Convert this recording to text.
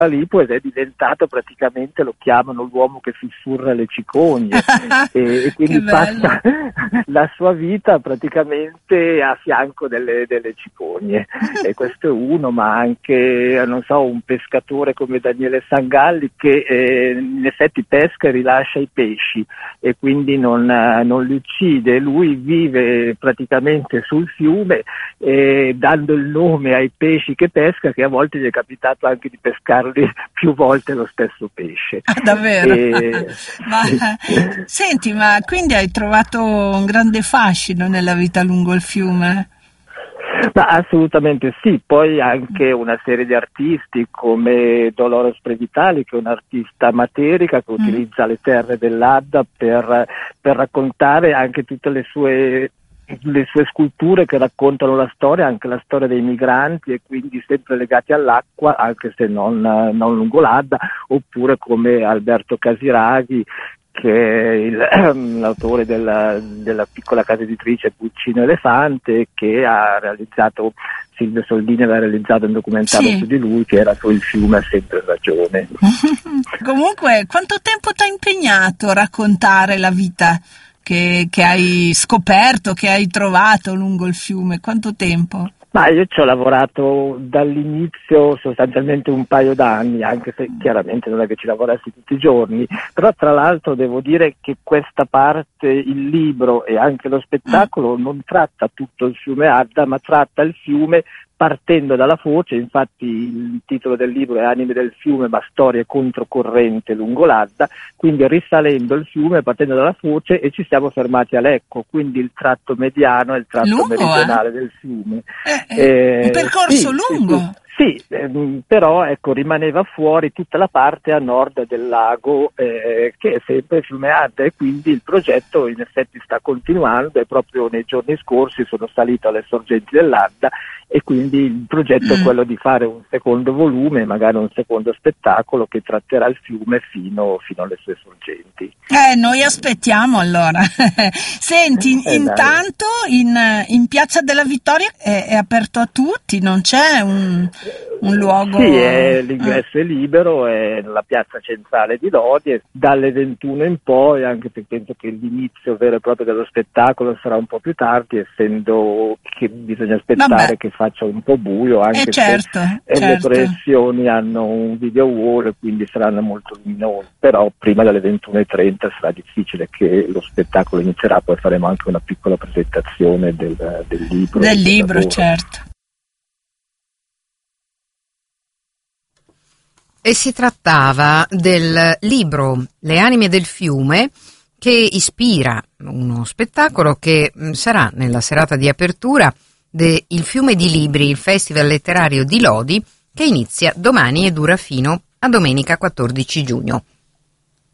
Lipo ed è diventato praticamente, lo chiamano l'uomo che sussurra le cicogne e quindi passa la sua vita praticamente a fianco delle cicogne, e questo è uno, ma anche non so, un pescatore come Daniele Sangalli che in effetti pesca e rilascia i pesci e quindi non li uccide, lui vive praticamente sul fiume dando il nome ai pesci che pesca, che a volte gli è capitato anche di pescarli più volte lo stesso pesce. Davvero? Senti, ma quindi hai trovato un grande fascino nella vita lungo il fiume? Ma assolutamente sì, poi anche una serie di artisti come Dolores Previtali, che è un'artista materica che utilizza le terre dell'Adda per raccontare anche tutte le sue sculture che raccontano la storia, anche la storia dei migranti, e quindi sempre legati all'acqua, anche se non lungo l'Adda, oppure come Alberto Casiraghi, che è l'autore della piccola casa editrice Pulcino Elefante, che ha realizzato, Silvio Soldini aveva realizzato un documentario su di lui, che era sul fiume Ha sempre ragione. Comunque, quanto tempo ti ha impegnato a raccontare la vita che hai scoperto, che hai trovato lungo il fiume? Quanto tempo? Ma io ci ho lavorato dall'inizio sostanzialmente un paio d'anni, anche se chiaramente non è che ci lavorassi tutti i giorni, però tra l'altro devo dire che questa parte, il libro e anche lo spettacolo, non tratta tutto il fiume Adda, ma tratta il fiume partendo dalla foce. Infatti il titolo del libro è Anime del fiume, ma storie controcorrente lungo l'Adda, quindi risalendo il fiume, partendo dalla foce, e ci siamo fermati a Lecco, quindi il tratto mediano e il tratto meridionale del fiume. Un percorso lungo. Sì, però ecco, rimaneva fuori tutta la parte a nord del lago, che è sempre fiume Adda, e quindi il progetto in effetti sta continuando, e proprio nei giorni scorsi sono salito alle sorgenti dell'Adda, e quindi il progetto è quello di fare un secondo volume, magari un secondo spettacolo che tratterà il fiume fino alle sue sorgenti. Noi aspettiamo allora. Senti, intanto in Piazza della Vittoria è aperto a tutti, non c'è un luogo? Sì, l'ingresso è libero, è nella piazza centrale di Lodi, dalle 21 in poi, anche perché penso che l'inizio vero e proprio dello spettacolo sarà un po' più tardi, essendo che bisogna aspettare che faccia un po' buio, anche se le proiezioni hanno un video wall, quindi saranno molto luminosi, però prima delle 21:30 sarà difficile che lo spettacolo inizierà, poi faremo anche una piccola presentazione del libro. Del libro, certo. E si trattava del libro Le anime del fiume, che ispira uno spettacolo che sarà nella serata di apertura del Fiume di Libri, il Festival letterario di Lodi, che inizia domani e dura fino a domenica 14 giugno.